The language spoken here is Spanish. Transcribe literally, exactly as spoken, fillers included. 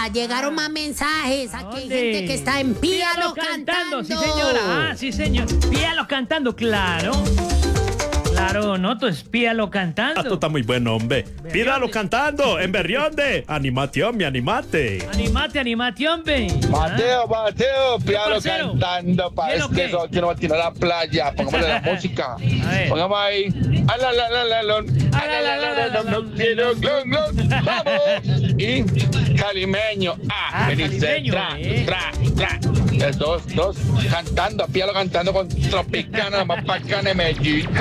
Oiga, llegaron más mensajes. Aquí hay ¿Dónde? gente que está en Pídalo cantando. Sí, señora. Ah, sí, señor. Pídalo cantando, claro. Claro, no, tú es Pídalo cantando. Esto está muy bueno, hombre. Pídalo cantando en Berrionde. Animación, mi animate. Animate, animate, hombre. Mateo, Mateo, pídalo parcero? cantando para ¿Qué lo este que? sol que nos va a tirar a la playa. Pongámosle la música. A ver. Pongamos ahí. A la la la la lon. A la la la la la lon. Quiero glon, glon. Vamos. Y calimeño. Ah, Ah, me dice calimeño, tra, eh. tra, tra. Los dos, dos cantando, pídalo cantando con Tropicana, más bacana de Medellín.